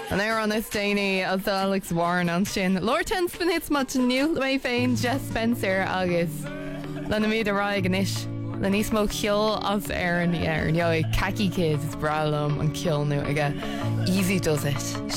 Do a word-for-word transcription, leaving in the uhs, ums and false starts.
An éar an is déine as Alex Warren an sin. Lord ten spinits mat nniu mé féin Jess Spencer agus lena míad a rá gan isis. Le níos mó ceol as ar an air. Neo i khaki kids is bralum an ceol nu aige. Easy does it.